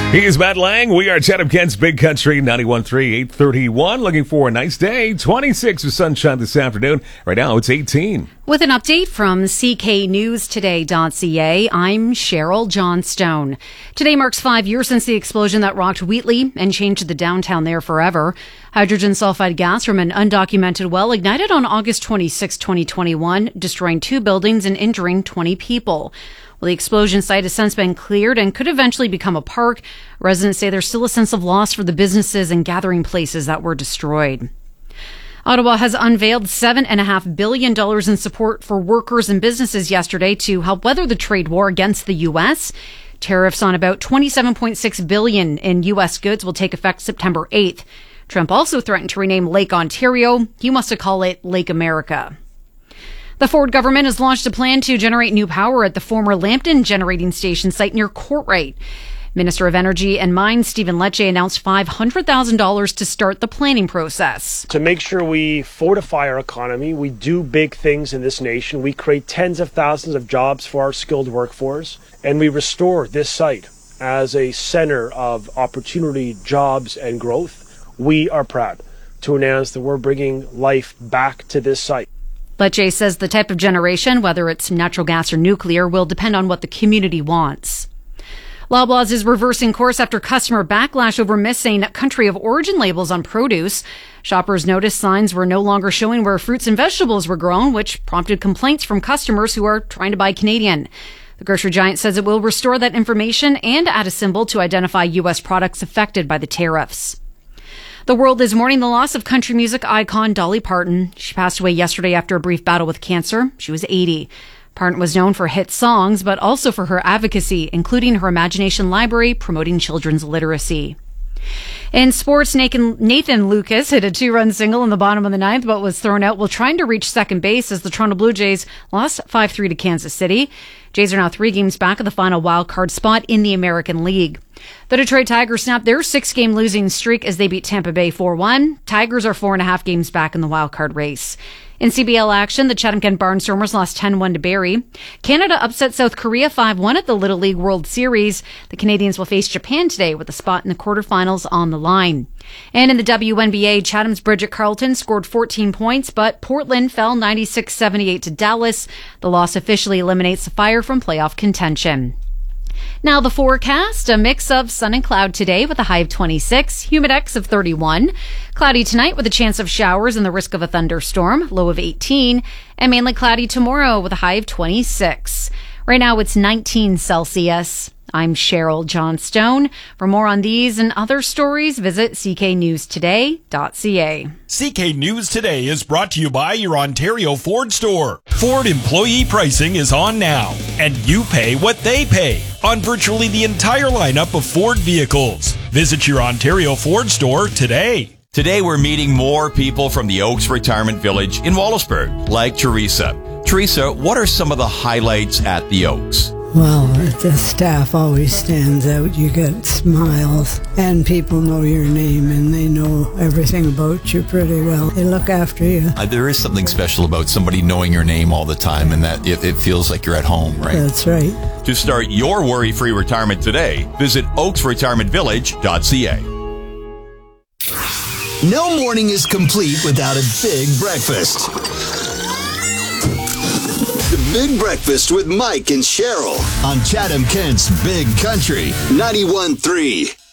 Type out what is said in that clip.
He is Matt Lang. We are Chatham Kent's Big Country 91.3, 831. Looking for a nice day. 26 with sunshine this afternoon. Right now it's 18. With an update from cknewstoday.ca, I'm Cheryl Johnstone. Today marks 5 years since the explosion that rocked Wheatley and changed the downtown there forever. Hydrogen sulfide gas from an undocumented well ignited on August 26, 2021, destroying 2 buildings and injuring 20 people. Well, the explosion site has since been cleared and could eventually become a park. Residents say there's still a sense of loss for the businesses and gathering places that were destroyed. Ottawa has unveiled $7.5 billion in support for workers and businesses yesterday to help weather the trade war against the U.S. Tariffs on about $27.6 billion in U.S. goods will take effect September 8th. Trump also threatened to rename Lake Ontario. He wants to call it Lake America. The Ford government has launched a plan to generate new power at the former Lambton generating station site near Courtright. Minister of Energy and Mines Stephen Lecce announced $500,000 to start the planning process. To make sure we fortify our economy, we do big things in this nation. We create tens of thousands of jobs for our skilled workforce, and we restore this site as a center of opportunity, jobs, and growth. We are proud to announce that we're bringing life back to this site. Lecce says the type of generation, whether it's natural gas or nuclear, will depend on what the community wants. Loblaws is reversing course after customer backlash over missing country of origin labels on produce. Shoppers noticed signs were no longer showing where fruits and vegetables were grown, which prompted complaints from customers who are trying to buy Canadian. The grocery giant says it will restore that information and add a symbol to identify U.S. products affected by the tariffs. The world is mourning the loss of country music icon Dolly Parton. She passed away yesterday after a brief battle with cancer. She was 80. Parton was known for hit songs, but also for her advocacy, including her Imagination Library promoting children's literacy. In sports, Nathan Lucas hit a 2-run single in the bottom of the 9th, but was thrown out while trying to reach second base as the Toronto Blue Jays lost 5-3 to Kansas City. Jays are now 3 games back of the final wild card spot in the American League. The Detroit Tigers snapped their 6-game losing streak as they beat Tampa Bay 4-1. Tigers are 4.5 games back in the wild card race. In CBL action, the Chatham Kent Barnstormers lost 10-1 to Barrie. Canada upset South Korea 5-1 at the Little League World Series. The Canadians will face Japan today with a spot in the quarterfinals on the line. And in the WNBA, Chatham's Bridget Carlton scored 14 points, but Portland fell 96-78 to Dallas. The loss officially eliminates the Fire from playoff contention. Now the forecast, a mix of sun and cloud today with a high of 26, humidex of 31, cloudy tonight with a chance of showers and the risk of a thunderstorm, low of 18, and mainly cloudy tomorrow with a high of 26. Right now it's 19 Celsius. I'm Cheryl Johnstone. For more on these and other stories, visit cknewstoday.ca. CK News Today is brought to you by your Ontario Ford store. Ford employee pricing is on now, and you pay what they pay on virtually the entire lineup of Ford vehicles. Visit your Ontario Ford store today. Today we're meeting more people from the Oaks Retirement Village in Wallaceburg, like Teresa. Teresa, what are some of the highlights at the Oaks? Well, the staff always stands out. You get smiles, and people know your name, and they know everything about you pretty well. They look after you. There is something special about somebody knowing your name all the time, and that it feels like you're at home, right? That's right. To start your worry-free retirement today, visit oaksretirementvillage.ca. No morning is complete without a big breakfast. The Big Breakfast with Mike and Cheryl on Chatham Kent's Big Country 91.3.